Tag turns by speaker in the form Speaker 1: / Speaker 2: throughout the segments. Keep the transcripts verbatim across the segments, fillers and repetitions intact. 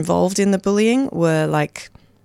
Speaker 1: involved in the bullying were like,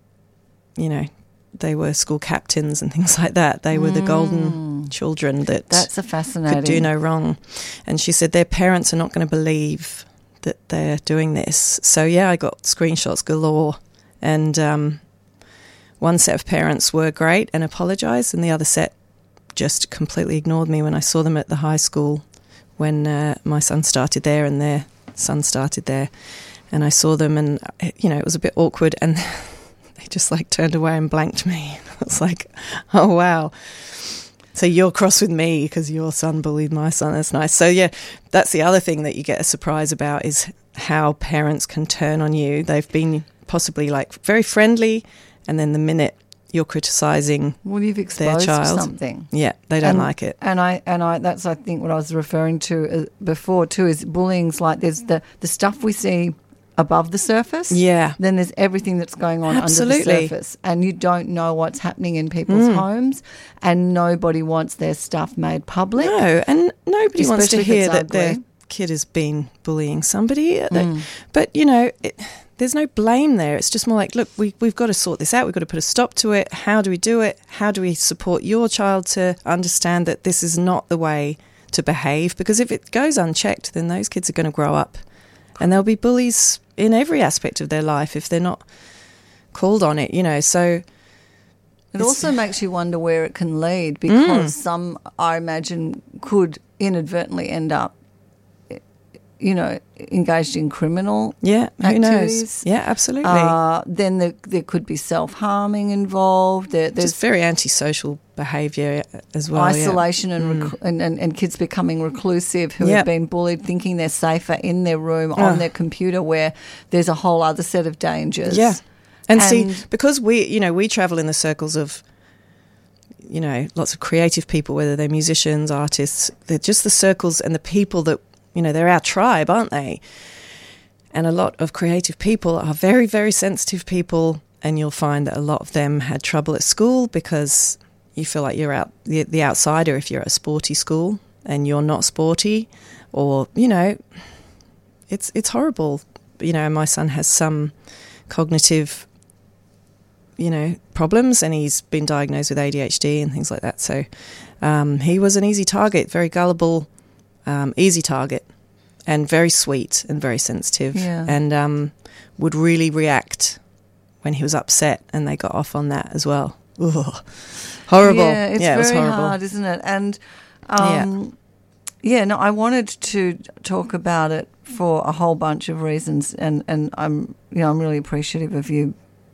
Speaker 1: you know, they were school captains and things like that. They were mm. the golden children that
Speaker 2: That's a fascinating.
Speaker 1: could do no wrong. And she said their parents are not going to believe that they're doing this. So, yeah, I got screenshots galore. And um, one set of parents were great and apologised, and the other set just completely ignored me when I saw them at the high school when uh, my son started there and their son started there. And I saw them and, you know, it was a bit awkward, and they just like turned away and blanked me. I was like, oh, wow. So you're cross with me because your son bullied my son. That's nice. So, yeah, that's the other thing that you get a surprise about is how parents can turn on you. They've been possibly like very friendly, and then the minute you're criticising
Speaker 2: well, you've exposed
Speaker 1: their child,
Speaker 2: something.
Speaker 1: Yeah, they don't
Speaker 2: and,
Speaker 1: like it.
Speaker 2: And I and I that's I think what I was referring to uh, before too is bullying's like there's the, the stuff we see above the surface.
Speaker 1: Yeah.
Speaker 2: Then there's everything that's going on
Speaker 1: Absolutely.
Speaker 2: under the surface, and you don't know what's happening in people's
Speaker 1: mm.
Speaker 2: homes, and nobody wants their stuff made public.
Speaker 1: No, and nobody
Speaker 2: Especially
Speaker 1: wants to
Speaker 2: if
Speaker 1: hear
Speaker 2: it's
Speaker 1: that
Speaker 2: ugly.
Speaker 1: their kid has been bullying somebody.
Speaker 2: Mm.
Speaker 1: But, you know, it, there's no blame there. It's just more like, look, we, we've got to sort this out. We've got to put a stop to it. How do we do it? How do we support your child to understand that this is not the way to behave? Because if it goes unchecked, then those kids are going to grow up and there'll be bullies in every aspect of their life if they're not called on it, you know. So
Speaker 2: it also makes you wonder where it can lead, because mm. some, I imagine, could inadvertently end up, you know, engaged in criminal
Speaker 1: yeah, who
Speaker 2: activities.
Speaker 1: knows? Yeah, absolutely.
Speaker 2: Uh, then there, there could be self-harming involved. There, there's
Speaker 1: just very antisocial behaviour as well.
Speaker 2: Isolation
Speaker 1: yeah.
Speaker 2: and,
Speaker 1: mm.
Speaker 2: rec- and, and and kids becoming reclusive who
Speaker 1: yep.
Speaker 2: have been bullied, thinking they're safer in their room on
Speaker 1: oh.
Speaker 2: their computer, where there's a whole other set of dangers.
Speaker 1: Yeah, and,
Speaker 2: and
Speaker 1: see, because we, you know, we travel in the circles of, you know, lots of creative people, whether they're musicians, artists, they're just the circles and the people that, you know, they're our tribe, aren't they? And a lot of creative people are very, very sensitive people, and you'll find that a lot of them had trouble at school because you feel like you're out the, the outsider if you're at a sporty school and you're not sporty, or, you know, it's it's horrible. You know, my son has some cognitive, you know, problems, and he's been diagnosed with A D H D and things like that. So um, he was an easy target, very gullible, Um, easy target, and very sweet and very sensitive,
Speaker 2: yeah.
Speaker 1: and um, would really react when he was upset, and they got off on that as well. Ugh. Horrible.
Speaker 2: Yeah, it's
Speaker 1: yeah, it was
Speaker 2: very
Speaker 1: horrible.
Speaker 2: hard, isn't it? And um, yeah. yeah, no, I wanted to talk about it for a whole bunch of reasons, and, and I'm you know I'm really appreciative of you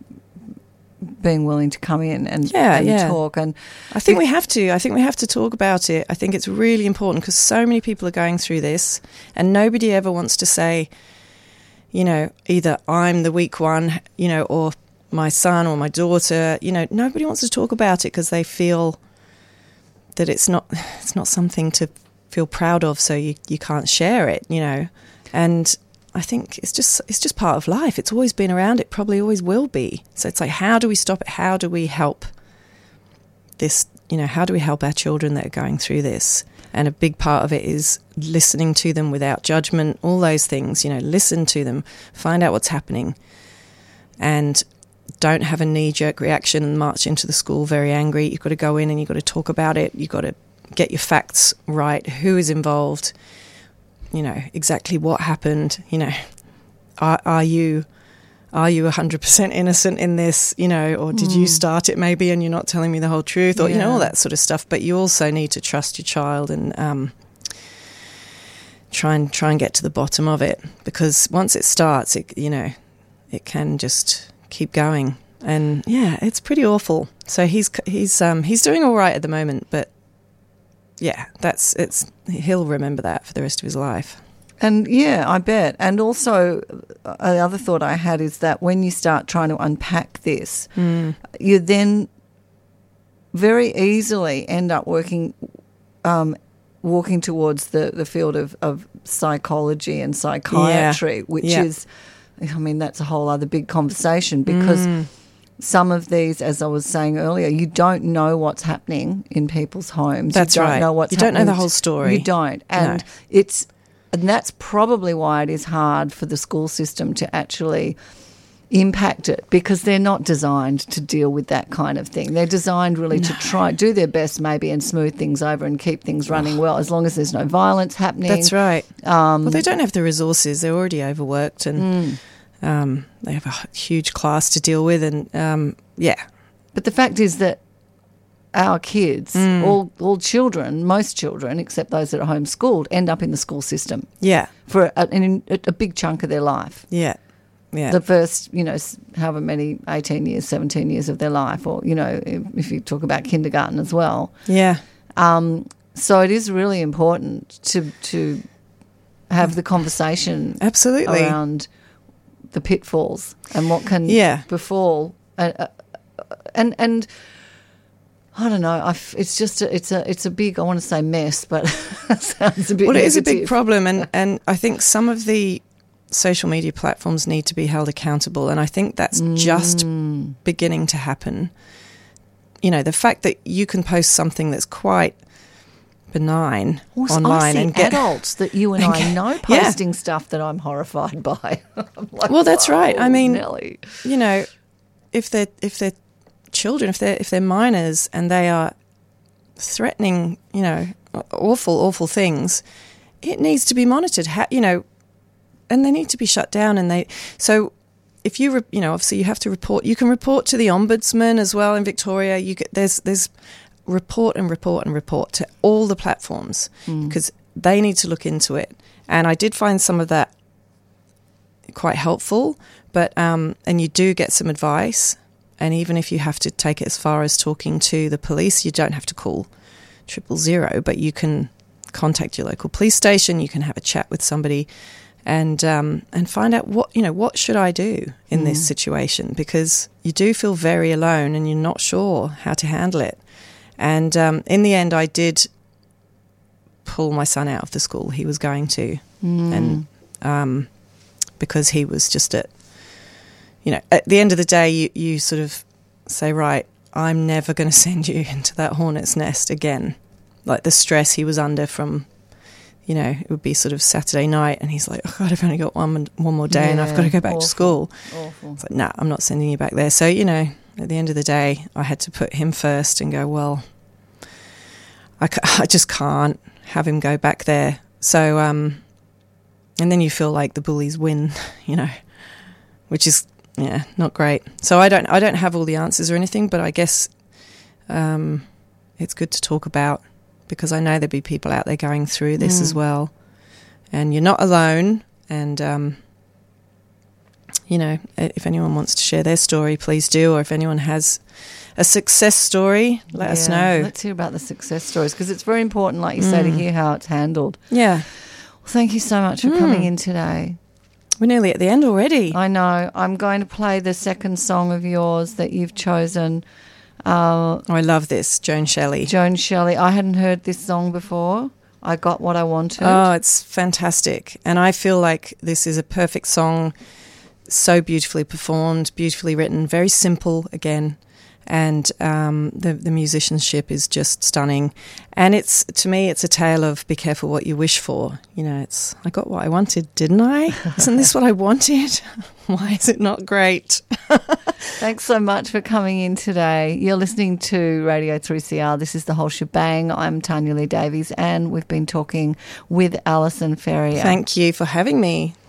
Speaker 2: being willing to come in and,
Speaker 1: yeah,
Speaker 2: and
Speaker 1: yeah.
Speaker 2: talk. And
Speaker 1: I think we have to. I think we have to talk about it. I think it's really important because so many people are going through this, and nobody ever wants to say, you know, either I'm the weak one, you know, or my son or my daughter. You know, nobody wants to talk about it because they feel that it's not it's not something to feel proud of, so you you can't share it, you know. And I think it's just it's just part of life. It's always been around. It probably always will be. So it's like, how do we stop it? How do we help this? You know, how do we help our children that are going through this? And a big part of it is listening to them without judgment. All those things, you know, listen to them, find out what's happening, and don't have a knee-jerk reaction and march into the school very angry. You've got to go in and you've got to talk about it. You've got to get your facts right. Who is involved? You know, exactly what happened. You know, are, are you are you one hundred percent innocent in this, you know, or did mm. you start it maybe and you're not telling me the whole truth, or, yeah. you know, all that sort of stuff. But you also need to trust your child and um, try and try and get to the bottom of it, because once it starts, it, you know, it can just keep going. And yeah, it's pretty awful. So he's he's um, he's doing all right at the moment, but yeah, that's it's he'll remember that for the rest of his life.
Speaker 2: And yeah, I bet. And also, uh, the other thought I had is that when you start trying to unpack this,
Speaker 1: mm.
Speaker 2: you then very easily end up working, um, walking towards the, the field of, of psychology and psychiatry,
Speaker 1: yeah.
Speaker 2: which
Speaker 1: yeah.
Speaker 2: is, I mean, that's a whole other big conversation, because
Speaker 1: mm.
Speaker 2: some of these, as I was saying earlier, you don't know what's happening in people's homes.
Speaker 1: That's
Speaker 2: you don't
Speaker 1: right.
Speaker 2: Know what's
Speaker 1: you don't
Speaker 2: happening.
Speaker 1: know the whole story.
Speaker 2: You don't. And
Speaker 1: no.
Speaker 2: it's... And that's probably why it is hard for the school system to actually impact it, because they're not designed to deal with that kind of thing. They're designed really no. to try, do their best maybe and smooth things over and keep things running well, as long as there's no violence happening.
Speaker 1: That's right.
Speaker 2: Um,
Speaker 1: well, they don't have the resources. They're already overworked and mm. um, they have a huge class to deal with and, um, yeah.
Speaker 2: But the fact is that our kids, mm. all all children, most children, except those that are homeschooled, end up in the school system.
Speaker 1: Yeah.
Speaker 2: For a, a, a big chunk of their life.
Speaker 1: Yeah. Yeah.
Speaker 2: The first, you know, however many, eighteen years, seventeen years of their life, or, you know, if, if you talk about kindergarten as well.
Speaker 1: Yeah.
Speaker 2: Um, so it is really important to to have the conversation
Speaker 1: absolutely
Speaker 2: around the pitfalls and what can
Speaker 1: yeah.
Speaker 2: befall. Uh, uh, and and I don't know. I've, it's just a, it's a it's a big. I want to say mess, but it sounds a bit.
Speaker 1: Well,
Speaker 2: negative.
Speaker 1: It is a big problem, and and I think some of the social media platforms need to be held accountable, and I think that's mm. just beginning to happen. You know, the fact that you can post something that's quite benign
Speaker 2: also,
Speaker 1: online
Speaker 2: I see
Speaker 1: and get
Speaker 2: adults that you and, and I know posting yeah. stuff that I'm horrified by. I'm like,
Speaker 1: well, that's right. I mean,
Speaker 2: Nelly.
Speaker 1: you know, if they're if they're children, if they're if they're minors and they are threatening, you know, awful awful things, it needs to be monitored. How, you know. And they need to be shut down. And they so if you re, you know obviously you have to report. You can report to the Ombudsman as well in Victoria. You get there's there's report and report and report to all the platforms because mm. they need to look into it. And I did find some of that quite helpful. But um, and you do get some advice. And even if you have to take it as far as talking to the police, you don't have to call triple zero. But you can contact your local police station. You can have a chat with somebody. And um, and find out what, you know, what should I do in mm. this situation? Because you do feel very alone and you're not sure how to handle it. And um, in the end, I did pull my son out of the school he was going to. Mm. And um, because he was just at, you know, at the end of the day, you, you sort of say, right, I'm never going to send you into that hornet's nest again. Like the stress he was under from... You know, it would be sort of Saturday night and he's like, oh, God, I've only got one one more day yeah, and I've got to go back
Speaker 2: awful,
Speaker 1: to school.
Speaker 2: Awful.
Speaker 1: It's like, nah, I'm not sending you back there. So, you know, at the end of the day, I had to put him first and go, well, I, I just can't have him go back there. So, um, and then you feel like the bullies win, you know, which is, yeah, not great. So I don't, I don't have all the answers or anything, but I guess um, it's good to talk about. Because I know there'll be people out there going through this mm. as well. And you're not alone. And, um, you know, if anyone wants to share their story, please do. Or if anyone has a success story, let
Speaker 2: yeah,
Speaker 1: us know.
Speaker 2: Let's hear about the success stories because it's very important, like you mm. say, to hear how it's handled.
Speaker 1: Yeah.
Speaker 2: Well, thank you so much for mm. coming in today.
Speaker 1: We're nearly at the end already.
Speaker 2: I know. I'm going to play the second song of yours that you've chosen. Uh,
Speaker 1: oh, I love this, Joan Shelley.
Speaker 2: Joan Shelley. I hadn't heard this song before. I got what I wanted.
Speaker 1: Oh, it's fantastic. And I feel like this is a perfect song, so beautifully performed, beautifully written, very simple again. And um, the, the musicianship is just stunning. And it's, to me, it's a tale of be careful what you wish for. You know, it's, I got what I wanted, didn't I? Isn't this what I wanted? Why is it not great?
Speaker 2: Thanks so much for coming in today. You're listening to Radio three C R. This is The Whole Shebang. I'm Tanya Lee Davies, and we've been talking with Alison Ferrier.
Speaker 1: Thank you for having me.